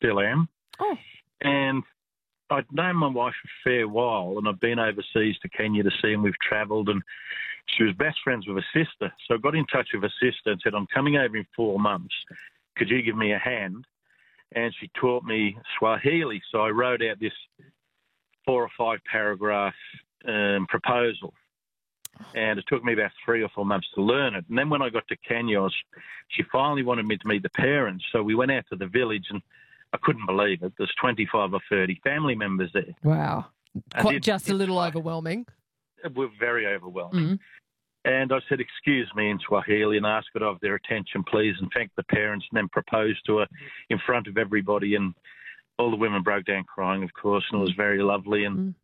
still am. Oh. And I'd known my wife a fair while, and I'd been overseas to Kenya to see, and we've travelled, and she was best friends with her sister. So I got in touch with her sister and said, I'm coming over in 4 months. Could you give me a hand? And she taught me Swahili. So I wrote out this 4 or 5 paragraph proposal. And it took me about 3 or 4 months to learn it. And then when I got to Kenya, she finally wanted me to meet the parents. So we went out to the village, and I couldn't believe it. There's 25 or 30 family members there. Wow. Just a little overwhelming. It was very overwhelming. And I said, excuse me, in Swahili, and asked it of their attention, please, and thanked the parents, and then proposed to her in front of everybody. And all the women broke down crying, of course, and it was very lovely. And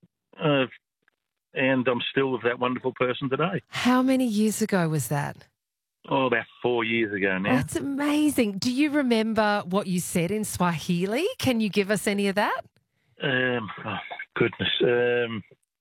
I'm still with that wonderful person today. How many years ago was that? Oh, about 4 years ago now. That's amazing. Do you remember what you said in Swahili? Can you give us any of that? Oh, goodness.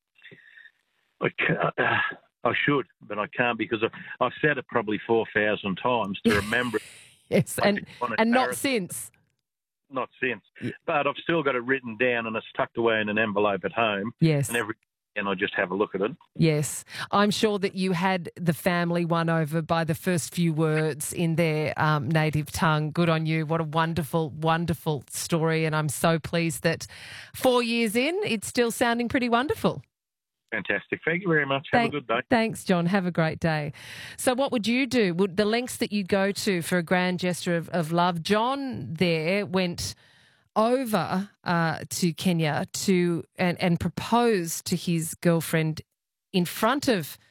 I should, but I can't because I've said it probably 4,000 times to remember it. Yes, and not since. Not since. But I've still got it written down, and it's tucked away in an envelope at home. Yes. And I just have a look at it. Yes. I'm sure that you had the family won over by the first few words in their native tongue. Good on you. What a wonderful, wonderful story. And I'm so pleased that 4 years in, it's still sounding pretty wonderful. Fantastic. Thank you very much. Have a good day. Thanks, John. Have a great day. So what would you do? Would the lengths that you'd go to for a grand gesture of love? John there went over to Kenya and proposed to his girlfriend in front of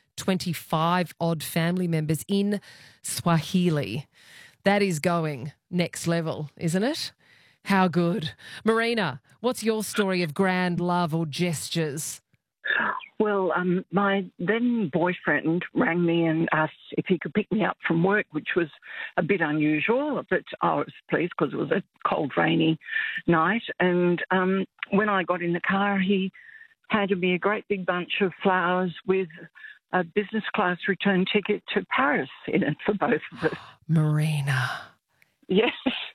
25 odd family members in Swahili. That is going next level, isn't it? How good. Marina, what's your story of grand love or gestures? Well, my then boyfriend rang me and asked if he could pick me up from work, which was a bit unusual, but I was pleased because it was a cold, rainy night. And when I got in the car, he handed me a great big bunch of flowers with a business class return ticket to Paris in it for both of us. Marina. Yes.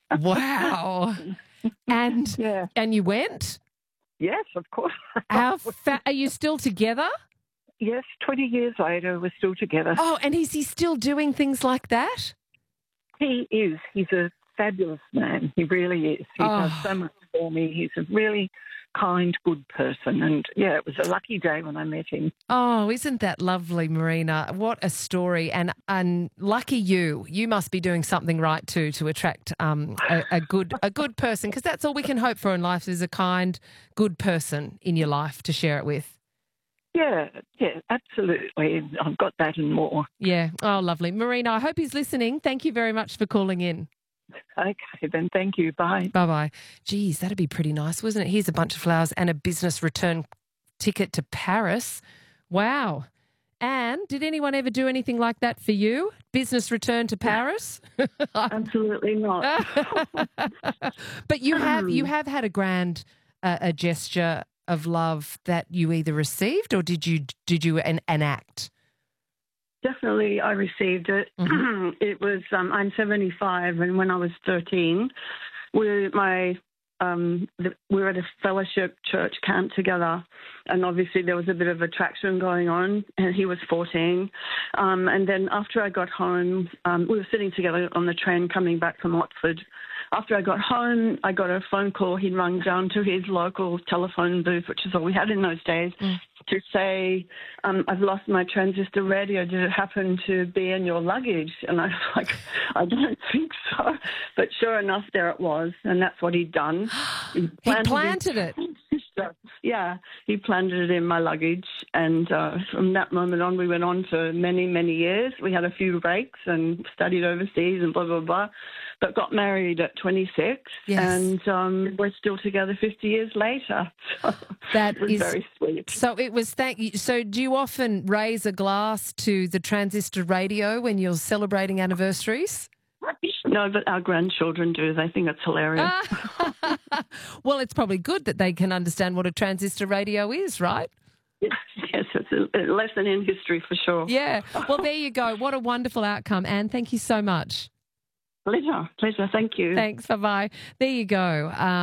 Wow. And you went? Yes, of course. Are you still together? Yes, 20 years later, we're still together. Oh, and is he still doing things like that? He is. He's a fabulous man. He really is. He does so much for me. He's a really kind, good person. And, yeah, it was a lucky day when I met him. Oh, isn't that lovely, Marina? What a story. And lucky you. You must be doing something right, too, to attract a good person, because that's all we can hope for in life is a kind, good person in your life to share it with. Yeah, absolutely. I've got that and more. Yeah. Oh, lovely. Marina, I hope he's listening. Thank you very much for calling in. Okay, then thank you. Bye. Bye-bye. Geez, that'd be pretty nice, wasn't it? Here's a bunch of flowers and a business return ticket to Paris. Wow. Anne, did anyone ever do anything like that for you? Business return to Paris? Absolutely not. But you have had a grand a gesture of love that you either received or did you enact? Definitely, I received it. Mm-hmm. It was, I'm 75, and when I was 13, we were at a fellowship church camp together, and obviously there was a bit of attraction going on, and he was 14. And then after I got home, we were sitting together on the train coming back from Oxford. After I got home, I got a phone call. He'd rung down to his local telephone booth, which is all we had in those days, to say, I've lost my transistor radio. Did it happen to be in your luggage? And I was like, I don't think so. But sure enough, there it was, and that's what he'd done. He planted it. Yeah, he planted it in my luggage, and from that moment on, we went on for many, many years. We had a few breaks and studied overseas and blah, blah, blah, but got married at 26, yes. And we're still together 50 years later. So that is very sweet. So it was. Thank you. So do you often raise a glass to the transistor radio when you're celebrating anniversaries? No, but our grandchildren do. They think it's hilarious. Well, it's probably good that they can understand what a transistor radio is, right? Yes, it's a lesson in history for sure. Yeah. Well, there you go. What a wonderful outcome, Anne. Thank you so much. Pleasure. Thank you. Thanks. Bye-bye. There you go.